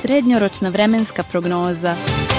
Srednjoročna vremenska prognoza.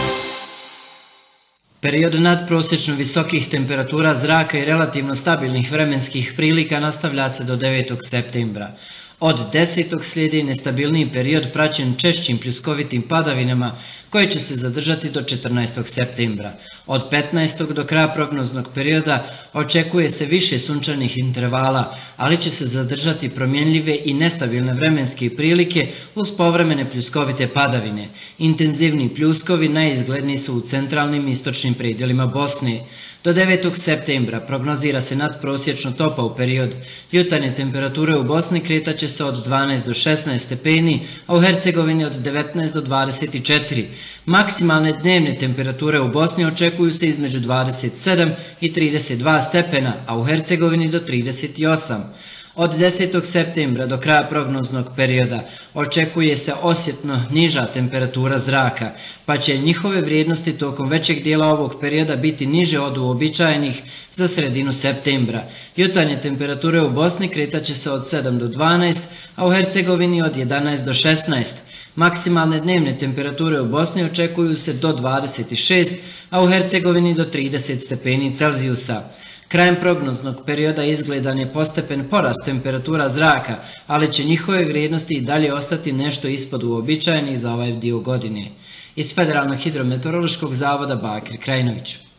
Period nadprosječno visokih temperatura zraka i relativno stabilnih vremenskih prilika nastavlja se do 9. septembra. Od 10. slijedi nestabilniji period praćen češćim pljuskovitim padavinama koje će se zadržati do 14. septembra. Od 15. do kraja prognoznog perioda očekuje se više sunčanih intervala, ali će se zadržati promjenljive i nestabilne vremenske prilike uz povremene pljuskovite padavine. Intenzivni pljuskovi najizgledniji su u centralnim i istočnim predjelima Bosne. Do 9. septembra prognozira se nadprosječno topao period. Jutarnje temperature u Bosni kretat će se od 12 do 16 stepeni, a u Hercegovini od 19 do 24. Maksimalne dnevne temperature u Bosni očekuju se između 27 i 32 stepena, a u Hercegovini do 38. Od 10. septembra do kraja prognoznog perioda očekuje se osjetno niža temperatura zraka, pa će njihove vrijednosti tokom većeg dijela ovog perioda biti niže od uobičajenih za sredinu septembra. Jutarnje temperature u Bosni kretat će se od 7 do 12, a u Hercegovini od 11 do 16. Maksimalne dnevne temperature u Bosni očekuju se do 26, a u Hercegovini do 30 stepeni Celzijusa. Krajem prognoznog perioda izgledan je postepen porast temperatura zraka, ali će njihove vrijednosti i dalje ostati nešto ispod uobičajenih za ovaj dio godine. Iz Federalnog hidrometeorološkog zavoda Bakir Krajinović.